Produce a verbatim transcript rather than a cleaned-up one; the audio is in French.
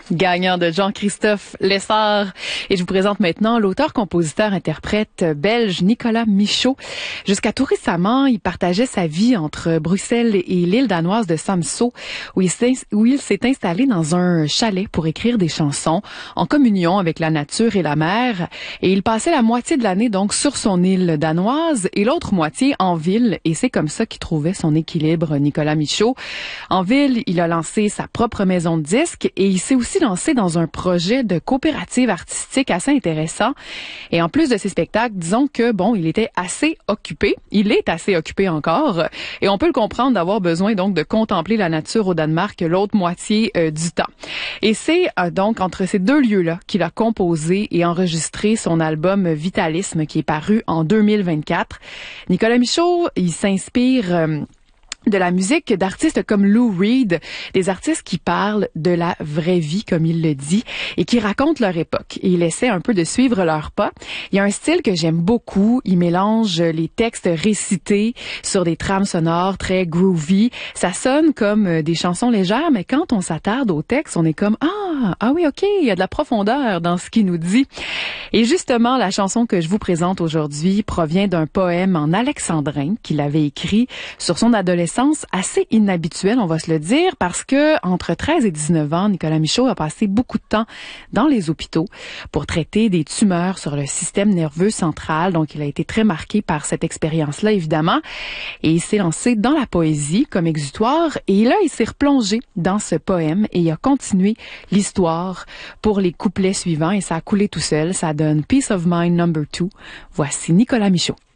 gagnant de Jean-Christophe Lessard. Et je vous présente maintenant l'auteur-compositeur-interprète belge Nicolas Michaud. Jusqu'à tout récemment, il partageait sa vie entre Bruxelles et l'île danoise de Samsø, où il s'est, où il s'est installé dans un chalet pour écrire des chansons en communion avec la nature et la mer. Et il passait la moitié de l'année donc sur son île danoise et l'autre moitié en ville. Et c'est comme ça qu'il trouvait son équilibre, Nicolas Michaud. En ville, il a lancé sa propre maison de disques et il s'est aussi lancé dans un projet de coopérative artistique assez intéressant. Et en plus de ses spectacles, disons que, bon, il était assez occupé. Il est assez occupé encore. Et on peut le comprendre d'avoir besoin donc de contempler la nature au Danemark l'autre moitié euh, du temps. Et c'est euh, donc entre ces deux lieux-là qu'il a composé et enregistré son album Vitalisme qui est paru en deux mille vingt-quatre. Nicolas Michaud, il s'inspire euh, de la musique d'artistes comme Lou Reed, des artistes qui parlent de la vraie vie, comme il le dit, et qui racontent leur époque. Et il essaie un peu de suivre leurs pas. Il y a un style que j'aime beaucoup. Il mélange les textes récités sur des trames sonores très groovy. Ça sonne comme des chansons légères, mais quand on s'attarde au texte, on est comme « Ah, ah oui, ok, il y a de la profondeur dans ce qu'il nous dit. » Et justement, la chanson que je vous présente aujourd'hui provient d'un poème en alexandrin qu'il avait écrit sur son adolescence assez inhabituelle, on va se le dire, parce que entre treize et dix-neuf ans, Nicolas Michaud a passé beaucoup de temps dans les hôpitaux pour traiter des tumeurs sur le système nerveux central. Donc, il a été très marqué par cette expérience-là, évidemment. Et il s'est lancé dans la poésie comme exutoire. Et là, il s'est replongé dans ce poème et il a continué l'histoire pour les couplets suivants. Et ça a coulé tout seul. Ça donne Peace of Mind number two. Voici Nicolas Michaud.